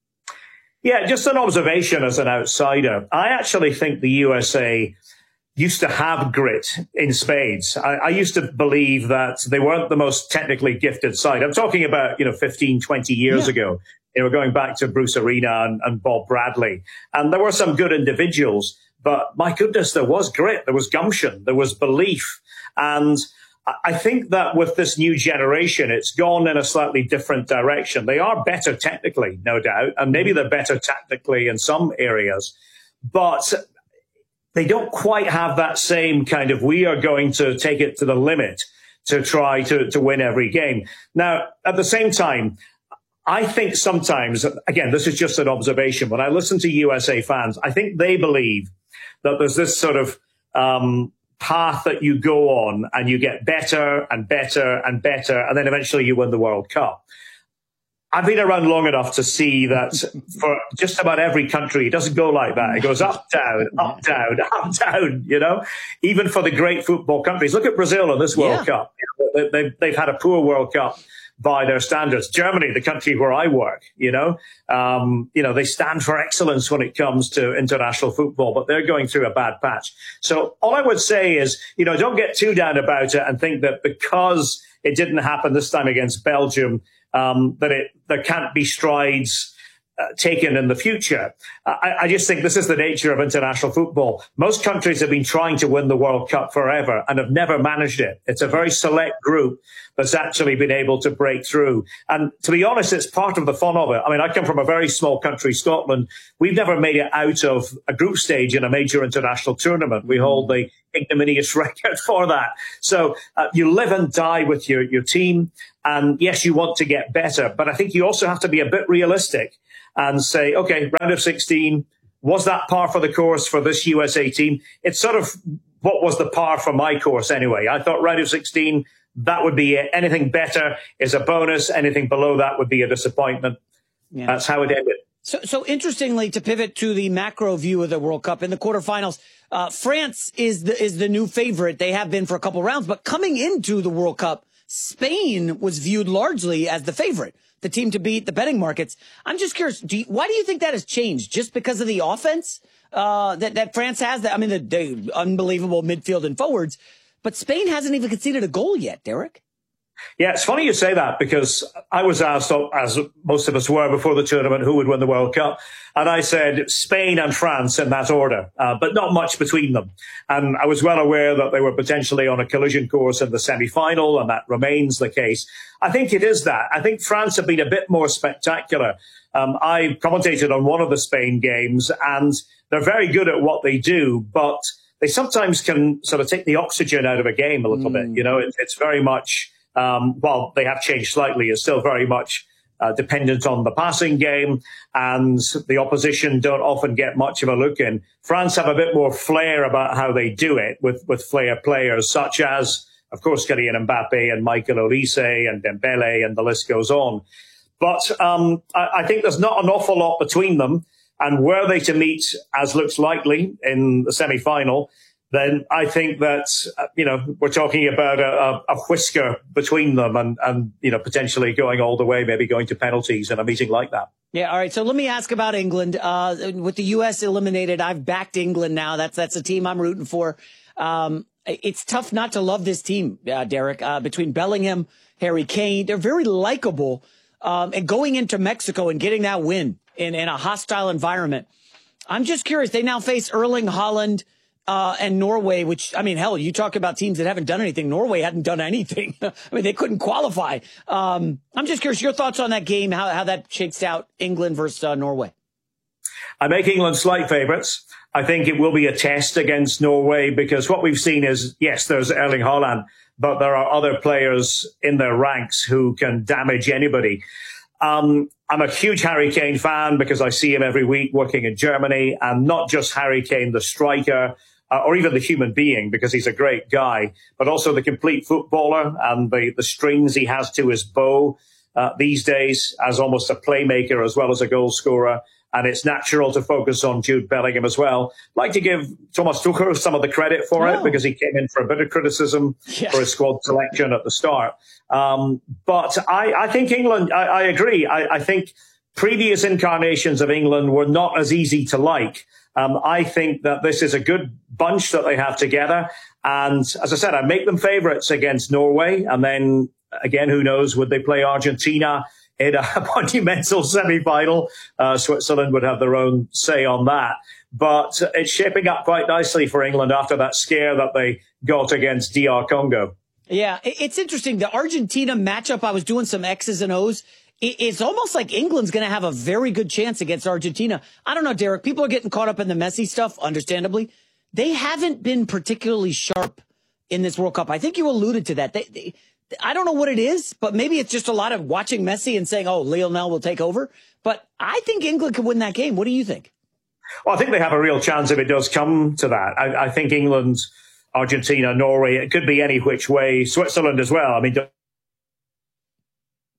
Yeah, just an observation as an outsider. I actually think the USA used to have grit in spades. I used to believe that they weren't the most technically gifted side. I'm talking about, 15, 20 years ago. They were going back to Bruce Arena and Bob Bradley. And there were some good individuals, but my goodness, there was grit, there was gumption, there was belief. And I think that with this new generation, it's gone in a slightly different direction. They are better technically, no doubt, and maybe they're better tactically in some areas, but they don't quite have that same kind of, we are going to take it to the limit to try to win every game. Now, at the same time, I think sometimes, again, this is just an observation, when I listen to USA fans, I think they believe that there's this sort of path that you go on and you get better and better and better, and then eventually you win the World Cup. I've been around long enough to see that for just about every country, it doesn't go like that. It goes up, down, up, down, up, down, Even for the great football countries. Look at Brazil in this World Cup. they've had a poor World Cup by their standards. Germany, the country where I work, they stand for excellence when it comes to international football, but they're going through a bad patch. So all I would say is, don't get too down about it and think that because it didn't happen this time against Belgium, there can't be strides taken in the future. I just think this is the nature of international football. Most countries have been trying to win the World Cup forever and have never managed it. It's a very select group that's actually been able to break through. And to be honest, it's part of the fun of it. I mean, I come from a very small country, Scotland. We've never made it out of a group stage in a major international tournament. We hold the ignominious record for that. So you live and die with your team. And yes, you want to get better, but I think you also have to be a bit realistic and say, okay, round of 16, was that par for the course for this USA team? It's sort of what was the par for my course anyway. I thought round of 16, that would be it. Anything better is a bonus. Anything below that would be a disappointment. Yeah. That's how it ended. So interestingly, to pivot to the macro view of the World Cup in the quarterfinals, France is the new favorite. They have been for a couple rounds, but coming into the World Cup, Spain was viewed largely as the favorite, the team to beat the betting markets. I'm just curious, why do you think that has changed? Just because of the offense that France has? I mean, the unbelievable midfield and forwards, but Spain hasn't even conceded a goal yet, Derek. Yeah, it's funny you say that because I was asked, as most of us were before the tournament, who would win the World Cup. And I said Spain and France in that order, but not much between them. And I was well aware that they were potentially on a collision course in the semi-final, and that remains the case. I think it is that. I think France have been a bit more spectacular. I commentated on one of the Spain games, and they're very good at what they do, but they sometimes can sort of take the oxygen out of a game a little bit. It's very much... while they have changed slightly, it's still very much dependent on the passing game, and the opposition don't often get much of a look in. France have a bit more flair about how they do it with flair players, such as, of course, Kylian Mbappe and Michael Olise and Dembele, and the list goes on. But I think there's not an awful lot between them, and were they to meet, as looks likely, in the semi-final, then I think that, we're talking about a whisker between them and potentially going all the way, maybe going to penalties in a meeting like that. Yeah. All right. So let me ask about England. With the U.S. eliminated, I've backed England now. That's a team I'm rooting for. It's tough not to love this team, Derek, between Bellingham, Harry Kane. They're very likable. And going into Mexico and getting that win in a hostile environment. I'm just curious. They now face Erling Haaland, and Norway, which, I mean, hell, you talk about teams that haven't done anything. Norway hadn't done anything. I mean, they couldn't qualify. I'm just curious, your thoughts on that game, how that shakes out England versus Norway. I make England slight favourites. I think it will be a test against Norway because what we've seen is, yes, there's Erling Haaland, but there are other players in their ranks who can damage anybody. I'm a huge Harry Kane fan because I see him every week working in Germany, and not just Harry Kane, the striker, or even the human being, because he's a great guy, but also the complete footballer and the strings he has to his bow these days as almost a playmaker as well as a goal scorer. And it's natural to focus on Jude Bellingham as well. I'd like to give Thomas Tuchel some of the credit for it because he came in for a bit of criticism for his squad selection at the start. But I think England, I agree. I think previous incarnations of England were not as easy to like. I think that this is a good bunch that they have together. And as I said, I make them favourites against Norway. And then again, who knows, would they play Argentina in a monumental semi-final? Switzerland would have their own say on that. But it's shaping up quite nicely for England after that scare that they got against DR Congo. Yeah, it's interesting. The Argentina matchup, I was doing some X's and O's. It's almost like England's going to have a very good chance against Argentina. I don't know, Derek. People are getting caught up in the Messi stuff, understandably. They haven't been particularly sharp in this World Cup. I think you alluded to that. I don't know what it is, but maybe it's just a lot of watching Messi and saying, oh, Lionel will take over. But I think England could win that game. What do you think? Well, I think they have a real chance if it does come to that. I think England, Argentina, Norway, it could be any which way. Switzerland as well. I mean, don't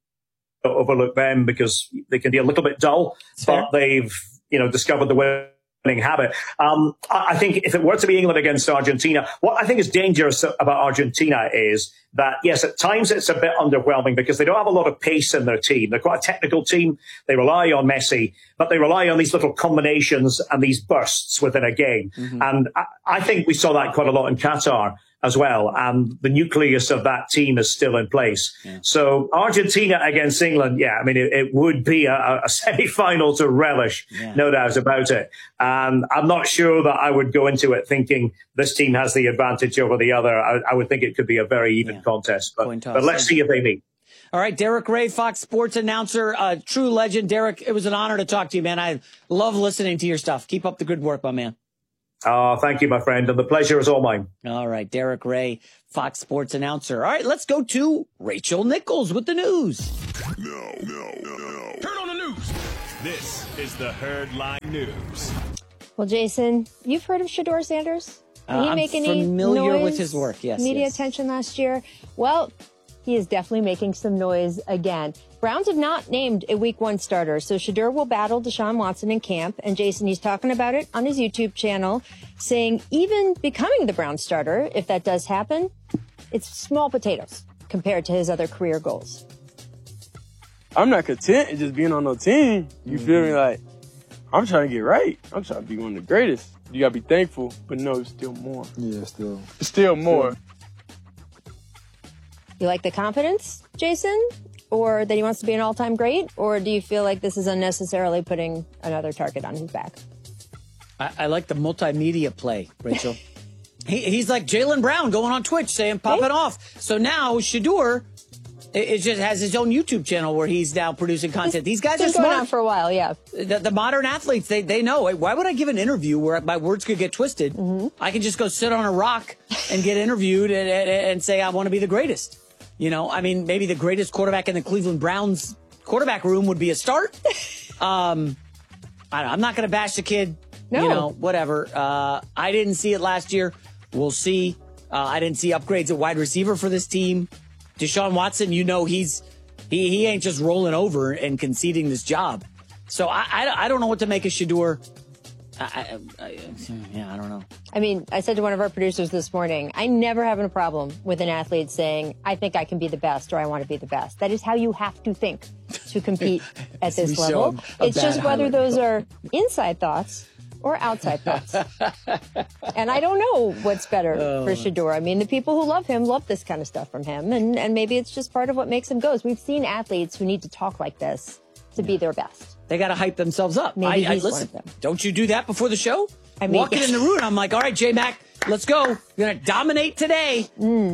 overlook them because they can be a little bit dull, but they've, discovered the way habit. I think if it were to be England against Argentina, what I think is dangerous about Argentina is that, yes, at times it's a bit underwhelming because they don't have a lot of pace in their team. They're quite a technical team. They rely on Messi, but they rely on these little combinations and these bursts within a game. Mm-hmm. And I think we saw that quite a lot in Qatar as well. And the nucleus of that team is still in place. Yeah. So Argentina against England, yeah, I mean, it would be a semi-final to relish, no doubt about it. And I'm not sure that I would go into it thinking this team has the advantage over the other. I would think it could be a very even contest. But let's see if they meet. All right, Derek Ray, Fox Sports announcer, true legend. Derek, it was an honor to talk to you, man. I love listening to your stuff. Keep up the good work, my man. Oh, thank you, my friend. And the pleasure is all mine. All right. Derek Ray, Fox Sports announcer. All right. Let's go to Rachel Nichols with the news. No. Turn on the news. This is the Herd Line News. Well, Jason, you've heard of Shedeur Sanders? Did he make any familiar noise, with his work. Yes. Media attention last year. Well, he is definitely making some noise again. Browns have not named a Week 1 starter, so Shedeur will battle Deshaun Watson in camp. And Jason, he's talking about it on his YouTube channel, saying even becoming the Browns starter, if that does happen, it's small potatoes compared to his other career goals. I'm not content in just being on no team. You feel me? Like, I'm trying to get right. I'm trying to be one of the greatest. You got to be thankful, but no, it's still more. Yeah, still more. You like the confidence, Jason? Or that he wants to be an all-time great? Or do you feel like this is unnecessarily putting another target on his back? I like the multimedia play, Rachel. He's like Jaylen Brown going on Twitch saying, pop it off. So now Shedeur it just has his own YouTube channel where he's now producing content. These guys are smart. Going on for a while, yeah. The modern athletes, they know. Why would I give an interview where my words could get twisted? Mm-hmm. I can just go sit on a rock and get interviewed and say I want to be the greatest. You know, I mean, maybe the greatest quarterback in the Cleveland Browns quarterback room would be a start. I'm not going to bash the kid. No. You know, whatever. I didn't see it last year. We'll see. I didn't see upgrades at wide receiver for this team. Deshaun Watson, you know, he ain't just rolling over and conceding this job. So I don't know what to make of Shedeur. I don't know. I mean, I said to one of our producers this morning, I never have a problem with an athlete saying, I think I can be the best or I want to be the best. That is how you have to think to compete at this level. It's just whether those are inside thoughts or outside thoughts. And I don't know what's better for Shedeur. I mean, the people who love him love this kind of stuff from him. And maybe it's just part of what makes him go. We've seen athletes who need to talk like this to be their best. They got to hype themselves up. Maybe he's listen, one of them. Don't you do that before the show? Walking in the room, I'm like, all right, J-Mac, let's go. You're going to dominate today.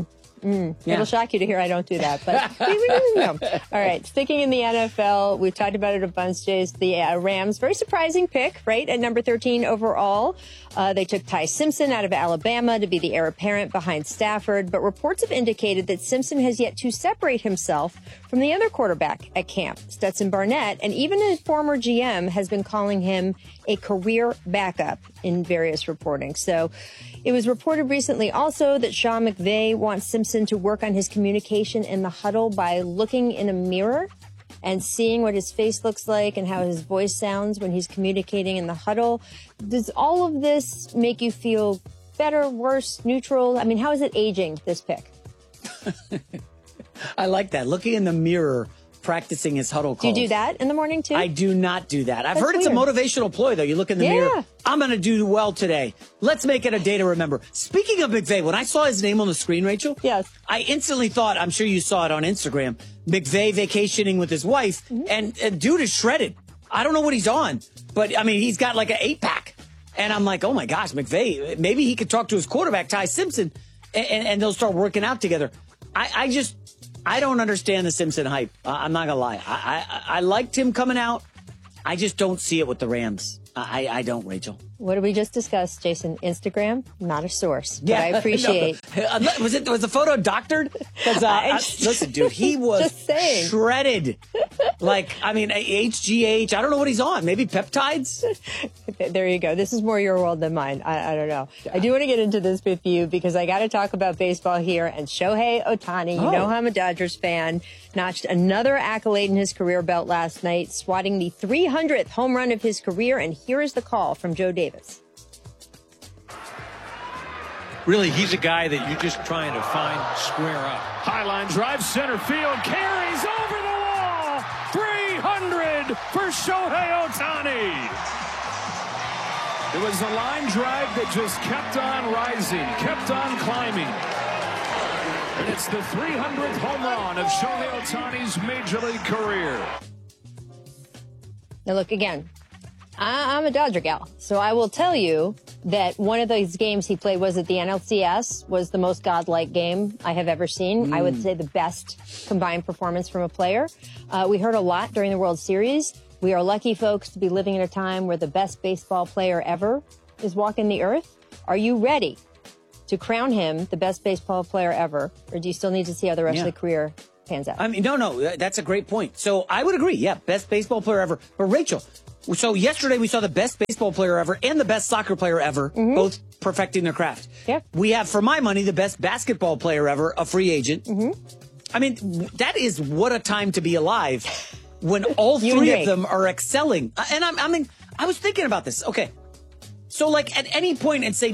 It'll shock you to hear I don't do that, but no. All right, sticking in the NFL, we've talked about it a bunch, Jace. The Rams, very surprising pick, right, at number 13 overall. They took Ty Simpson out of Alabama to be the heir apparent behind Stafford, but reports have indicated that Simpson has yet to separate himself from the other quarterback at camp, Stetson Barnett, and even a former GM has been calling him a career backup in various reporting. So it was reported recently also that Sean McVay wants Simpson to work on his communication in the huddle by looking in a mirror and seeing what his face looks like and how his voice sounds when he's communicating in the huddle. Does all of this make you feel better, worse, neutral? I mean, how is it aging, this pick? I like that. Looking in the mirror, practicing his huddle calls. Do you do that in the morning, too? I do not do that. I've heard it's a motivational ploy, though. You look in the mirror. I'm going to do well today. Let's make it a day to remember. Speaking of McVay, when I saw his name on the screen, Rachel, yes, I instantly thought, I'm sure you saw it on Instagram, McVay vacationing with his wife, and dude is shredded. I don't know what he's on, but, I mean, he's got like an 8-pack. And I'm like, oh, my gosh, McVay, maybe he could talk to his quarterback, Ty Simpson, and they'll start working out together. I don't understand the Simpson hype. I'm not going to lie. I liked him coming out. I just don't see it with the Rams. I don't, Rachel. What did we just discuss, Jason? Instagram, not a source. But I appreciate. No. Was the photo doctored? Because listen, dude, he was shredded Like, I mean, HGH, I don't know what he's on. Maybe peptides? There you go. This is more your world than mine. I don't know. Yeah. I do want to get into this with you because I got to talk about baseball here. And Shohei Ohtani, you know how I'm a Dodgers fan, notched another accolade in his career belt last night, swatting the 300th home run of his career. And here is the call from Joe Davis. Really, he's a guy that you're just trying to find square up. High line drive, center field, carries over the wall. 300 for Shohei Ohtani. It was a line drive that just kept on rising, kept on climbing. And it's the 300th home run of Shohei Ohtani's Major League career. Now look, again, I'm a Dodger gal, so I will tell you that one of those games he played was at the NLCS, was the most godlike game I have ever seen. I would say the best combined performance from a player. We heard a lot during the World Series. We are lucky, folks, to be living in a time where the best baseball player ever is walking the earth. Are you ready to crown him the best baseball player ever, or do you still need to see how the rest of the career pans out? I mean, no, that's a great point. So I would agree, best baseball player ever. But Rachel, so yesterday we saw the best baseball player ever and the best soccer player ever, both perfecting their craft. Yep. We have, for my money, the best basketball player ever, a free agent. I mean, that is what a time to be alive when all three of them are excelling. And I was thinking about this. Okay, so like at any point in, say,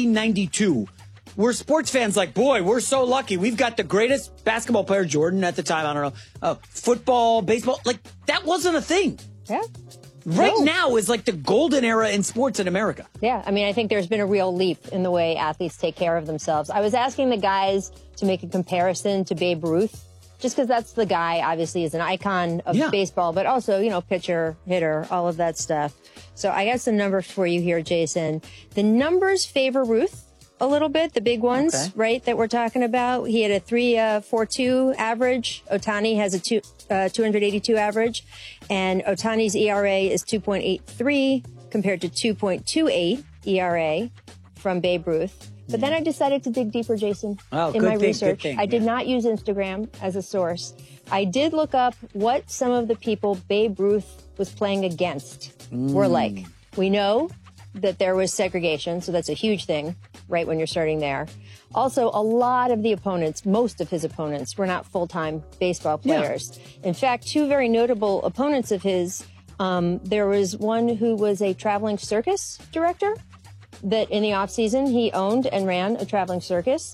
1992, were sports fans like, boy, we're so lucky. We've got the greatest basketball player, Jordan, at the time. I don't know. Football, baseball, like that wasn't a thing. Yeah. Right now is like the golden era in sports in America. Yeah, I mean, I think there's been a real leap in the way athletes take care of themselves. I was asking the guys to make a comparison to Babe Ruth, just because that's the guy, obviously, is an icon of baseball, but also, you know, pitcher, hitter, all of that stuff. So I got some numbers for you here, Jason. The numbers favor Ruth a little bit, the big ones, right, that we're talking about. He had a 3.42 average. Ohtani has a 282 average. And Ohtani's ERA is 2.83 compared to 2.28 ERA from Babe Ruth. But then I decided to dig deeper, Jason, in my research. I did not use Instagram as a source. I did look up what some of the people Babe Ruth was playing against were like. We know that there was segregation, so that's a huge thing, right, when you're starting there. Also, a lot of the opponents, most of his opponents, were not full-time baseball players. In fact, two very notable opponents of his, there was one who was a traveling circus director, that in the offseason he owned and ran a traveling circus,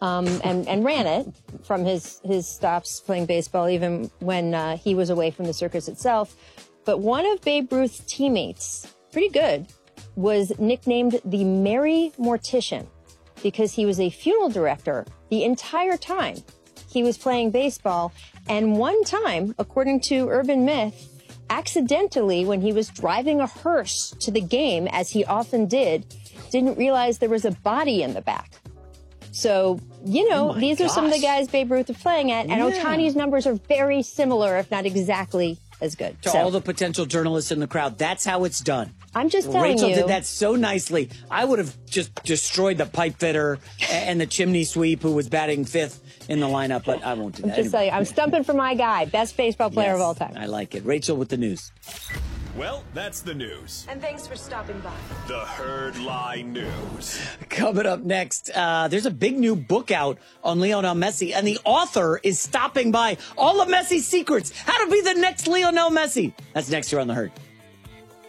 and ran it from his stops playing baseball, even when he was away from the circus itself. But one of Babe Ruth's teammates, pretty good, was nicknamed the Merry Mortician because he was a funeral director the entire time he was playing baseball. And one time, according to urban myth, accidentally, when he was driving a hearse to the game, as he often did, didn't realize there was a body in the back. So, you know, these are some of the guys Babe Ruth is playing at, and Ohtani's numbers are very similar, if not exactly as good. To all the potential journalists in the crowd, that's how it's done. I'm just telling Rachel you. did that so nicely. I would have just destroyed the pipe fitter and the chimney sweep who was batting fifth in the lineup, but I won't do that. I'm just telling you, I'm stumping for my guy, best baseball player of all time. I like it. Rachel with the news. Well, that's the news. And thanks for stopping by. The Herd Lie News. Coming up next, there's a big new book out on Lionel Messi, and the author is stopping by. All of Messi's secrets, how to be the next Lionel Messi. That's next here on The Herd.